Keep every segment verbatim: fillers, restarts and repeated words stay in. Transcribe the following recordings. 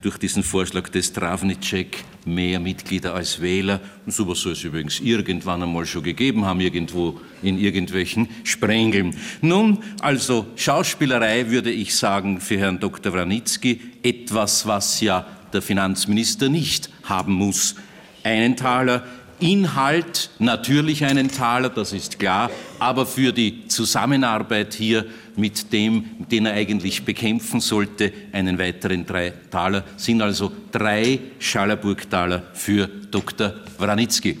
durch diesen Vorschlag des Travnicek mehr Mitglieder als Wähler. Und sowas soll es übrigens irgendwann einmal schon gegeben haben, irgendwo in irgendwelchen Sprengeln. Nun, also Schauspielerei, würde ich sagen, für Herrn Doktor Vranitzky, etwas, was ja der Finanzminister nicht haben muss. Einen Taler. Inhalt natürlich einen Taler, das ist klar, aber für die Zusammenarbeit hier mit dem, den er eigentlich bekämpfen sollte, einen weiteren drei Taler, sind also drei Schallerburg-Taler für Doktor Vranitzky.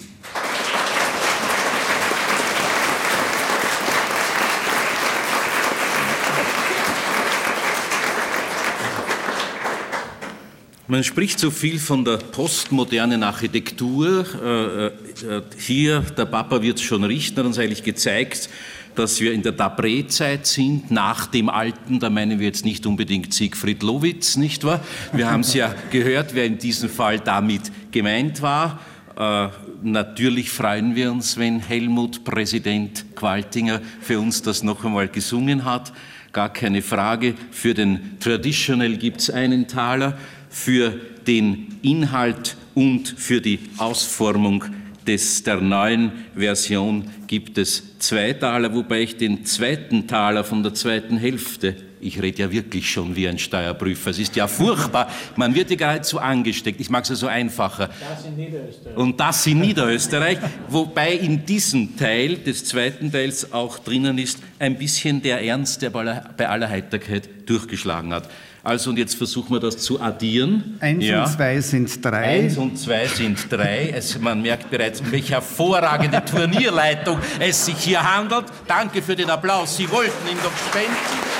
Man spricht so viel von der postmodernen Architektur. Äh, äh, hier, der Papa wird es schon richten, hat uns eigentlich gezeigt, dass wir in der Dabré-Zeit sind, nach dem Alten. Da meinen wir jetzt nicht unbedingt Siegfried Lowitz, nicht wahr? Wir haben es ja gehört, wer in diesem Fall damit gemeint war. Äh, natürlich freuen wir uns, wenn Helmut, Präsident Qualtinger, für uns das noch einmal gesungen hat. Gar keine Frage. Für den Traditional gibt es einen Taler. Für den Inhalt und für die Ausformung des, der neuen Version gibt es zwei Taler, wobei ich den zweiten Taler von der zweiten Hälfte, ich rede ja wirklich schon wie ein Steuerprüfer, es ist ja furchtbar, man wird ja geradezu angesteckt, ich mag es ja so einfacher. Das in Niederösterreich. Und das in Niederösterreich, wobei in diesem Teil des zweiten Teils auch drinnen ist, ein bisschen der Ernst, der bei aller, bei aller Heiterkeit durchgeschlagen hat. Also, und jetzt versuchen wir das zu addieren. Eins ja. und zwei sind drei. Eins und zwei sind drei. Es, man merkt bereits, um welche hervorragende Turnierleitung es sich hier handelt. Danke für den Applaus. Sie wollten ihn doch spenden.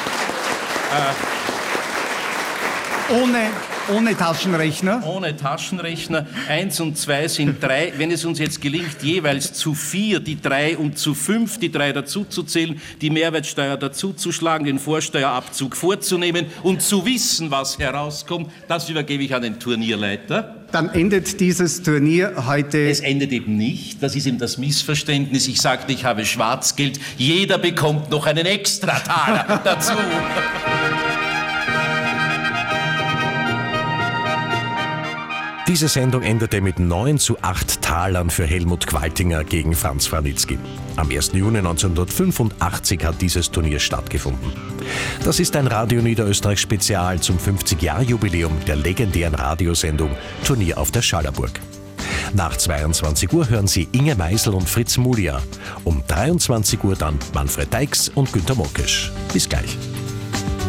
Äh, ohne, ohne Taschenrechner? Ohne Taschenrechner. Eins und zwei sind drei. Wenn es uns jetzt gelingt, jeweils zu vier die drei und zu fünf die drei dazuzuzählen, die Mehrwertsteuer dazuzuschlagen, den Vorsteuerabzug vorzunehmen und zu wissen, was herauskommt, das übergebe ich an den Turnierleiter. Dann endet dieses Turnier heute... Es endet eben nicht. Das ist eben das Missverständnis. Ich sagte, ich habe Schwarzgeld. Jeder bekommt noch einen Extrataler dazu. Diese Sendung endete mit neun zu acht Talern für Helmut Qualtinger gegen Franz Vranitzky. Am ersten Juni neunzehnhundertfünfundachtzig hat dieses Turnier stattgefunden. Das ist ein Radio Niederösterreich Spezial zum fünfzig-Jahr-Jubiläum der legendären Radiosendung Turnier auf der Schallerburg. Nach zweiundzwanzig Uhr hören Sie Inge Meisel und Fritz Mulia. Um dreiundzwanzig Uhr dann Manfred Deix und Günter Mokesch. Bis gleich.